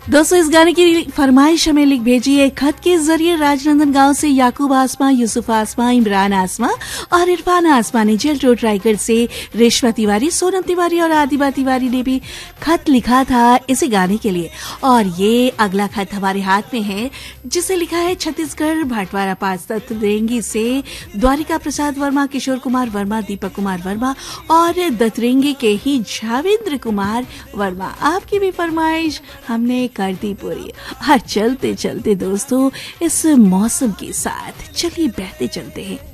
दोस्तों, इस गाने की फरमाइश हमें लिख भेजी है खत के जरिए राजनंदन गांव से याकूब आसमा, यूसुफ आसमा, इमरान आसमा और इरफान आसमा ने। जेल रोड रायगढ़ से रेशमा तिवारी, सोनम तिवारी और आदिबा तिवारी ने भी खत लिखा था इसे गाने के लिए। और ये अगला खत हमारे हाथ में है जिसे लिखा है छत्तीसगढ़ भाटवारा पास दतरेंगी से द्वारिका प्रसाद वर्मा, किशोर कुमार वर्मा, दीपक कुमार वर्मा और दतरेंगी के ही जावेंद्र कुमार वर्मा। आपकी भी फरमाइश हमने कर दी पूरी। और चलते चलते दोस्तों, इस मौसम के साथ चलिए बहते चलते हैं।